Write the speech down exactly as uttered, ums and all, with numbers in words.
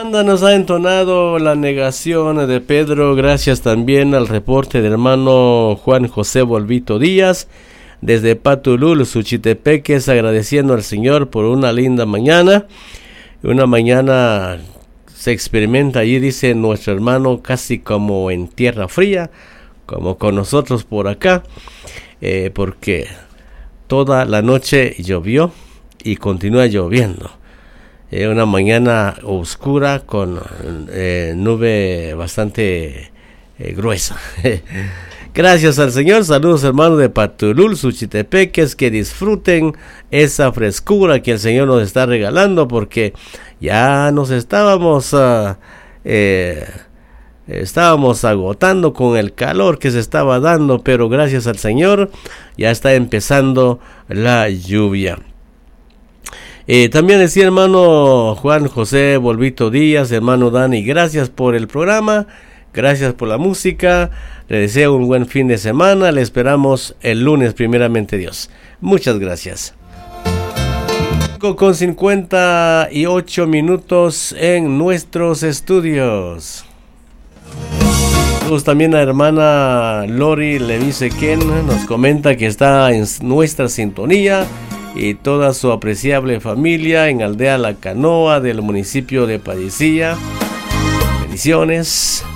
banda nos ha entonado la negación de Pedro. Gracias también al reporte del hermano Juan José Volvito Díaz desde Patulul, Suchitepeques, agradeciendo al Señor por una linda mañana. Una mañana se experimenta allí, dice nuestro hermano, casi como en tierra fría, como con nosotros por acá, eh, porque toda la noche llovió y continúa lloviendo. Eh, una mañana oscura con eh, nube bastante eh, gruesa. Gracias al Señor. Saludos, hermanos de Patulul, Suchitepeques, que disfruten esa frescura que el Señor nos está regalando, porque ya nos estábamos uh, eh, estábamos agotando con el calor que se estaba dando, pero gracias al Señor ya está empezando la lluvia. Eh, también decía hermano Juan José Volvito Díaz, hermano Dani, gracias por el programa, gracias por la música, le deseo un buen fin de semana, le esperamos el lunes primeramente Dios. Muchas gracias. Con cincuenta y ocho minutos en nuestros estudios. También la hermana Lori Levice Ken nos comenta que está en nuestra sintonía y toda su apreciable familia en Aldea La Canoa del municipio de Padicilla. Bendiciones.